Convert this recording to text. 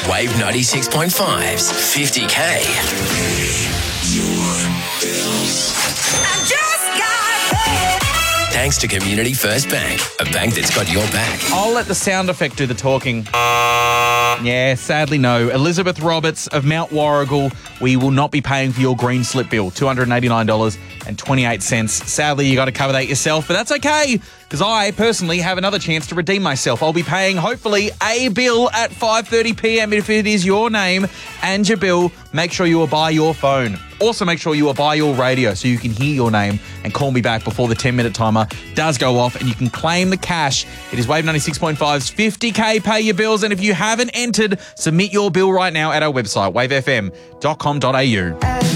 Wave 96.5's 50K. Thanks to Community First Bank, a bank that's got your back. I'll let the sound effect do the talking. Yeah, sadly no. Elizabeth Roberts of Mount Warrigal, we will not be paying for your green slip bill, $289.28. Sadly, you got to cover that yourself, but that's okay, because I personally have another chance to redeem myself. I'll be paying, hopefully, a bill at 5:30 p.m. If it is your name and your bill, make sure you are by your phone. Also, make sure you are by your radio so you can hear your name and call me back before the 10-minute timer does go off, and you can claim the cash. It is Wave 96.5's 50K Pay Your Bills, and if you haven't entered, submit your bill right now at our website, wavefm.com.au.